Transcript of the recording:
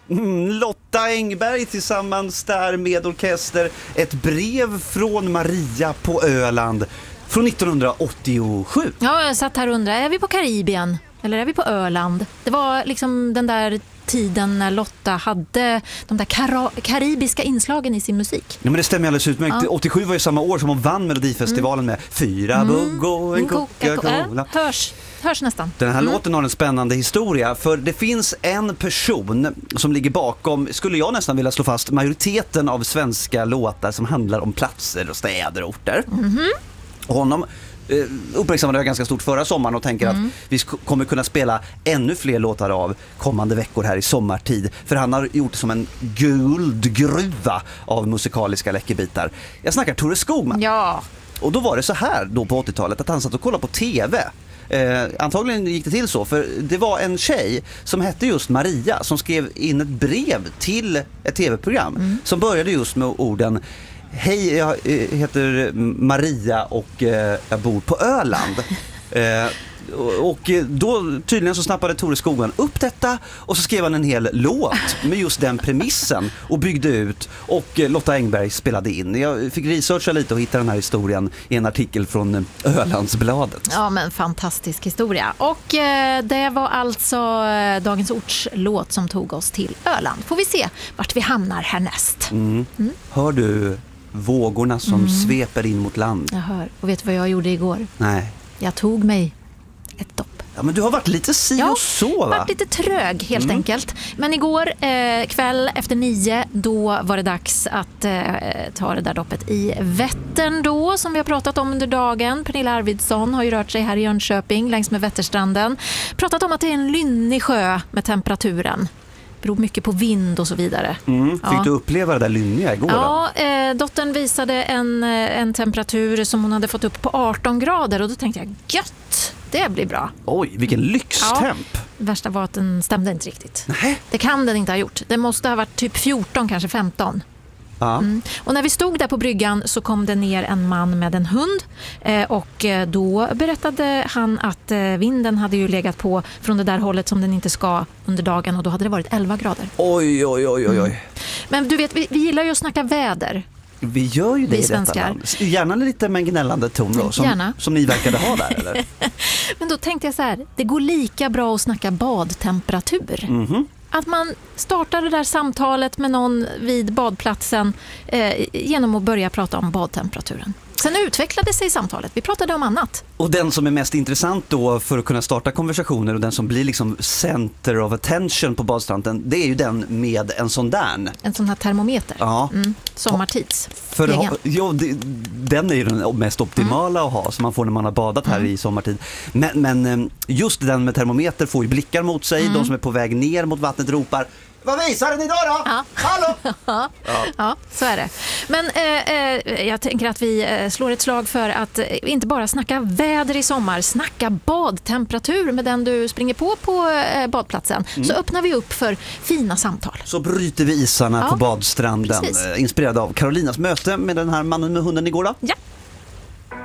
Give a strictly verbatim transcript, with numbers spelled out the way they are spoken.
Mm, Lotta Engberg tillsammans där med orkester. Ett brev från Maria på Öland från nittonhundraåttiosju. Ja, jag satt här och undrade, är vi på Karibien eller är vi på Öland? Det var liksom den där tiden när Lotta hade de där kara- karibiska inslagen i sin musik. Ja, men det stämmer alldeles utmärkt. Ja. åttiosju var ju samma år som hon vann Melodifestivalen med Fyra mm. bugg och en Coca-Cola. Äh, hörs, hörs nästan. Den här mm. låten har en spännande historia, för det finns en person som ligger bakom, skulle jag nästan vilja slå fast, majoriteten av svenska låtar som handlar om platser och städer och orter. Mm-hmm. Och honom eh, uppmärksammade jag ganska stort förra sommaren och tänker mm. att vi sk- kommer kunna spela ännu fler låtar av kommande veckor här i sommartid. För han har gjort det som en guldgruva av musikaliska läckerbitar. Jag snackar Tore Skogman. Ja. Och då var det så här då på åttiotalet att han satt och kollade på tv. Eh, antagligen gick det till så, för det var en tjej som hette just Maria som skrev in ett brev till ett tv-program mm. som började just med orden: hej, jag heter Maria och eh, jag bor på Öland. eh, och då tydligen så snappade Tore Skogman upp detta och så skrev han en hel låt med just den premissen och byggde ut, och Lotta Engberg spelade in. Jag fick researcha lite och hitta den här historien i en artikel från Ölandsbladet. Ja, men fantastisk historia. Och eh, det var alltså eh, Dagens Orts låt som tog oss till Öland. Får vi se vart vi hamnar härnäst. Mm. Mm. Hör du vågorna som mm. sveper in mot land? Jag hör. Och vet du vad jag gjorde igår? Nej. Jag tog mig ett dopp. Ja, men du har varit lite si ja, och så, va? varit lite trög helt mm. enkelt. Men igår eh, kväll efter nio, då var det dags att eh, ta det där doppet i Vättern då, som vi har pratat om under dagen. Pernilla Arvidsson har ju rört sig här i Jönköping längs med Vätterstranden. Pratat om att det är en lynnig sjö med temperaturen. Beror mycket på vind och så vidare. Mm. Fick ja. du uppleva det där lynniga igår? Ja, eh, dottern visade en, en temperatur som hon hade fått upp på arton grader, och då tänkte jag, gött, det blir bra. Oj, vilken lyxtemp. Ja, det värsta var att den stämde inte riktigt. Nej. Det kan den inte ha gjort. Det måste ha varit typ fjorton, kanske femton. Ja. Mm. Och när vi stod där på bryggan så kom det ner en man med en hund, eh, och då berättade han att eh, vinden hade ju legat på från det där hållet som den inte ska under dagen, och då hade det varit elva grader. Oj, oj, oj, oj, oj. Mm. Men du vet, vi, vi gillar ju att snacka väder. Vi gör ju det vi i detta land. Gärna lite med en gnällande ton då, som, som ni verkade ha där, eller? Men då tänkte jag så här, det går lika bra att snacka badtemperatur. Mm-hmm. Att man startar det där samtalet med någon vid badplatsen eh, genom att börja prata om badtemperaturen. Sen utvecklade sig samtalet. Vi pratade om annat. Och den som är mest intressant då för att kunna starta konversationer, och den som blir liksom center of attention på badstranden, det är ju den med en sån där. En sån här termometer. Ja. Mm, sommartids. För ha, jo, det, den är ju den mest optimala mm. att ha, som man får när man har badat här mm. i sommartid. Men, men just den med termometer får ju blickar mot sig. Mm. De som är på väg ner mot vattnet ropar: vad visar den idag då? Ja. Hallå? ja. ja, så är det. Men eh, eh, jag tänker att vi eh, slår ett slag för att eh, inte bara snacka väder i sommar, snacka badtemperatur med den du springer på på eh, badplatsen. Mm. Så öppnar vi upp för fina samtal. Så bryter vi isarna ja. på badstranden. Eh, inspirerad av Carolinas möte med den här mannen med hunden igår då. Ja.